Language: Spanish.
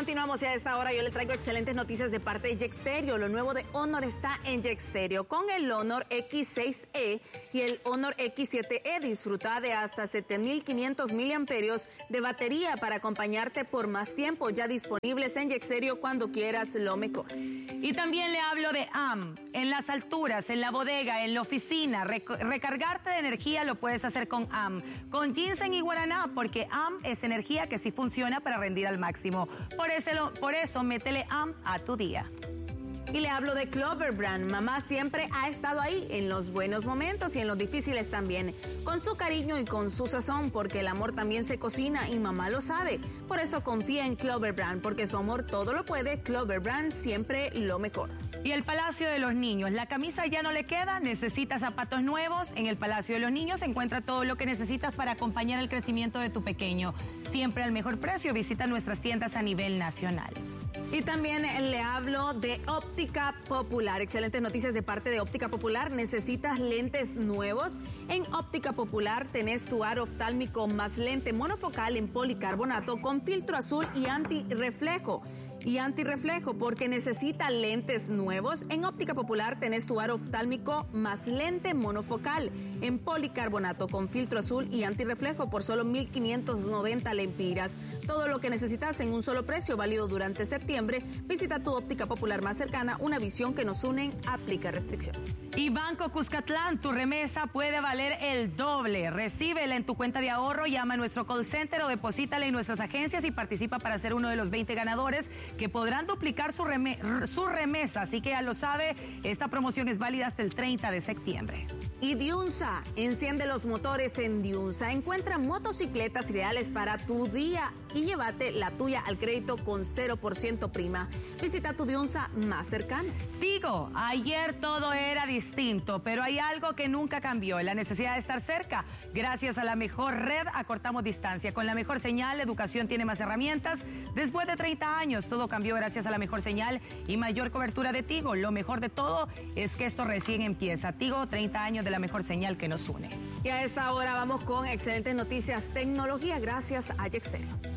Continuamos y a esta hora yo le traigo excelentes noticias de parte de Jex Stereo. Lo nuevo de Honor está en Jex Stereo. Con el Honor X6E y el Honor X7E disfruta de hasta 7,500 miliamperios de batería para acompañarte por más tiempo. Ya disponibles en Jex Stereo cuando quieras lo mejor. Y también le hablo de AM. En las alturas, en la bodega, en la oficina, recargarte de energía lo puedes hacer con AM. Con ginseng y guaraná, porque AM es energía que sí funciona para rendir al máximo. Por eso métele AM a tu día. Y le hablo de Clover Brand. Mamá siempre ha estado ahí en los buenos momentos y en los difíciles también. Con su cariño y con su sazón, porque el amor también se cocina y mamá lo sabe. Por eso confía en Clover Brand, porque su amor todo lo puede. Clover Brand, siempre lo mejor. Y el Palacio de los Niños. La camisa ya no le queda, necesita zapatos nuevos. En el Palacio de los Niños se encuentra todo lo que necesitas para acompañar el crecimiento de tu pequeño. Siempre al mejor precio. Visita nuestras tiendas a nivel nacional. Y también le hablo de Óptica Popular. Excelentes noticias de parte de Óptica Popular. ¿Necesitas lentes nuevos? En Óptica Popular tenés tu aro oftálmico más lente monofocal en policarbonato con filtro azul y antirreflejo. Porque necesita lentes nuevos. En Óptica Popular tenés tu aro oftálmico más lente monofocal en policarbonato con filtro azul y antirreflejo por solo 1,590 lempiras. Todo lo que necesitas en un solo precio, válido durante septiembre. Visita tu Óptica Popular más cercana. Una visión que nos unen, aplica restricciones. Y Banco Cuscatlán, tu remesa puede valer el doble. Recíbela en tu cuenta de ahorro, llama a nuestro call center o deposítala en nuestras agencias y participa para ser uno de los 20 ganadores que podrán duplicar su remesa. Así que ya lo sabe, esta promoción es válida hasta el 30 de septiembre. Y Diunsa, enciende los motores en Diunsa. Encuentra motocicletas ideales para tu día y llévate la tuya al crédito con 0% prima. Visita tu Diunsa más cercano. Digo, ayer todo era distinto, pero hay algo que nunca cambió, la necesidad de estar cerca. Gracias a la mejor red acortamos distancia. Con la mejor señal, la educación tiene más herramientas. Después de 30 años, todo cambió gracias a la mejor señal y mayor cobertura de Tigo. Lo mejor de todo es que esto recién empieza. Tigo, 30 años de la mejor señal que nos une. Y a esta hora vamos con excelentes noticias tecnología gracias a Jex Stereo.